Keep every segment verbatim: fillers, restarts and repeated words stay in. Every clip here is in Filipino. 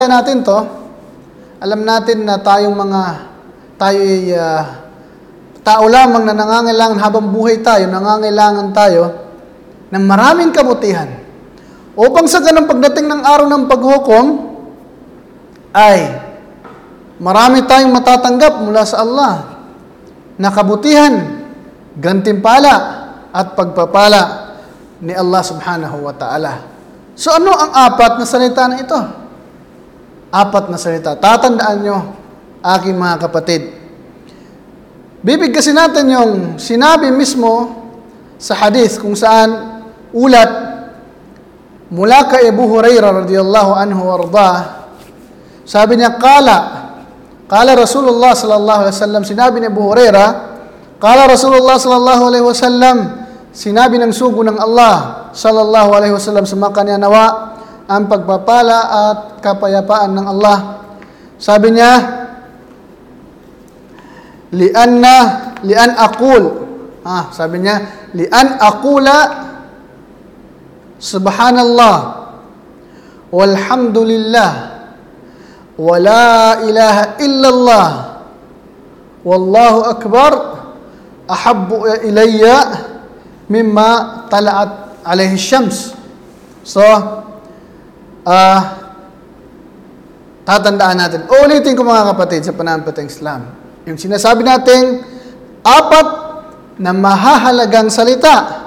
natin to, alam natin na tayong mga, tayo ay uh, tao lamang na nangangailangan habang buhay tayo, nangangailangan tayo ng maraming kabutihan. Upang sa ganang pagdating ng araw ng paghukom, ay marami tayong matatanggap mula sa Allah na kabutihan, gantimpala, at pagpapala ni Allah subhanahu wa ta'ala. So ano ang apat na salita na ito? Apat na salita. Tatandaan nyo, aking mga kapatid. Bibigkasin natin yung sinabi mismo sa hadith kung saan ulat mula kay Abu Hurairah radhiyallahu anhu warda. Sabi niya, Kala, Kala Rasulullah sallallahu alaihi wasallam, sinabi ni Abu Hurairah, Kala Rasulullah sallallahu alaihi wasallam, sinabi ng sugo ng Allah sallallahu alaihi wasallam sa mga kanya nawa ang pagpapala at kapayapaan ng Allah. Sabi niya, lianna lian aqul, ah, sabi niya, lian aqula subhanallah walhamdulillah wala ilaha illallah wallahu akbar ahabbu ilayya mimma tala'at alayhi syams. So Uh, tatandaan natin. Ulitin ko mga kapatid sa pananampalatayang Islam. Yung sinasabi natin, apat na mahahalagang salita.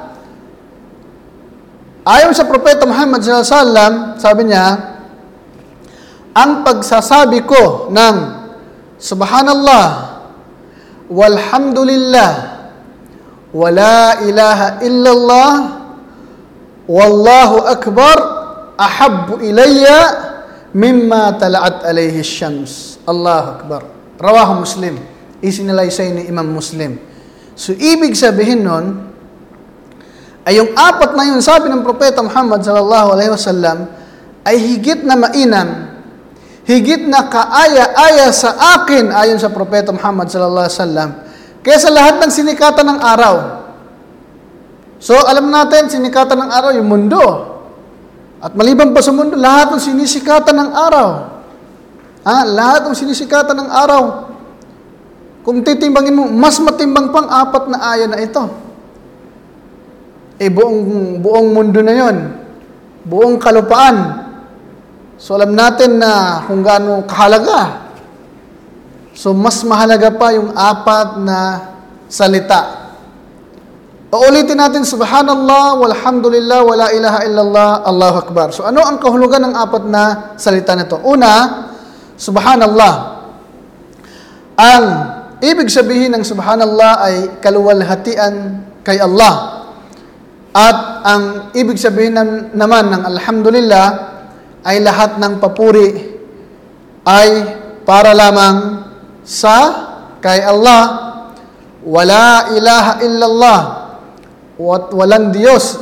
Ayon sa Propeta Muhammad sallallahu alaihi wasallam, sabi niya, ang pagsasabi ko ng Subhanallah, walhamdulillah, wala ilaha illallah, wallahu akbar, ahabbu ilayya mimma tala'at alayhi syams. Allahu Akbar. Rawahu Muslim. Isinalaysay ni Imam Muslim. So, ibig sabihin nun, ay yung apat na yun, sabi ng Propeta Muhammad sallallahu alaihi wasallam, ay higit na mainam, higit na kaaya-aya sa akin, ayon sa Propeta Muhammad sallallahu alaihi wasallam, kaysa lahat ng sinikatan ng araw. So, alam natin, sinikatan ng araw, yung mundo. At maliban pa sa mundo, lahat ng sinisikatan ng araw. Ha? Lahat ng sinisikatan ng araw. Kung titimbangin mo, mas matimbang pang apat na aya na ito. Eh, buong, buong mundo na yon, buong kalupaan. So, alam natin na kung gaano kahalaga. So, mas mahalaga pa yung apat na salita. Uulitin natin, Subhanallah, walhamdulillah, wala ilaha illallah, Allahu Akbar. So, ano ang kahulugan ng apat na salita nito? Una, Subhanallah. Ang ibig sabihin ng Subhanallah ay kaluwalhatian kay Allah. At ang ibig sabihin naman ng Alhamdulillah ay lahat ng papuri ay para lamang sa kay Allah. Wala ilaha illallah. At walang Diyos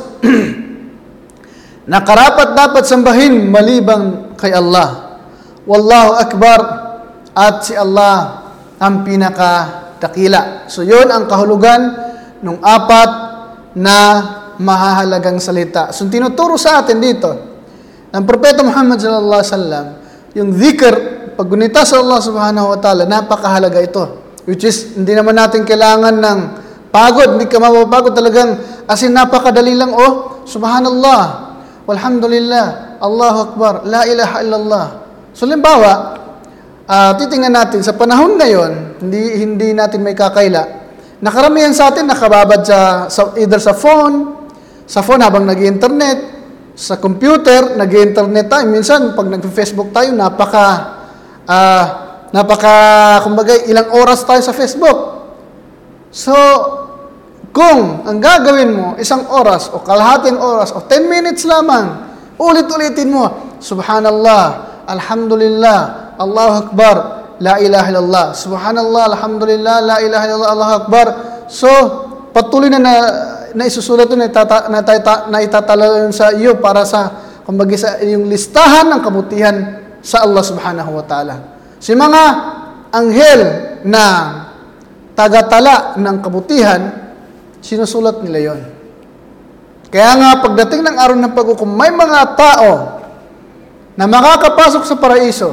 na karapat dapat sambahin malibang kay Allah. Wallahu Akbar, at si Allah ang pinakadakila. So yun ang kahulugan ng apat na mahahalagang salita. So tinuturo sa atin dito ng Propeta Muhammad sallallahu alaihi wasallam yung dhikr, paggunita sa Allah subhanahu wa ta'ala, napakahalaga ito. Which is, hindi naman natin kailangan ng pagod, hindi ka mapapagod, talagang as in napakadali lang, oh, Subhanallah, walhamdulillah, Allahu Akbar, la ilaha illallah. So, limbawa, uh, titingnan natin, sa panahon ngayon, hindi, hindi natin may kakaila, nakaramihan sa atin nakababad sa, sa either sa phone, sa phone habang nag-internet, sa computer, nag-internet tayo. Minsan, pag nag-Facebook tayo, napaka, uh, napaka, kumbaga, ilang oras tayo sa Facebook. So, kung ang gagawin mo, isang oras o kalahating oras o ten minutes lamang, ulit-ulitin mo, Subhanallah, Alhamdulillah, Allahu Akbar, la ilaha illallah. Subhanallah, Alhamdulillah, la ilaha illallah, Allahu Akbar. So, patuloy na na, na isusulat ito, na, itata, na, itata, na itatala sa iyo para sa, kumbaga, sa yung listahan ng kabutihan sa Allah subhanahu wa ta'ala. Si mga anghel na tagatala ng kabutihan, sinusulat nila yon. Kaya nga, pagdating ng araw ng paghukom, may mga tao na makakapasok sa paraiso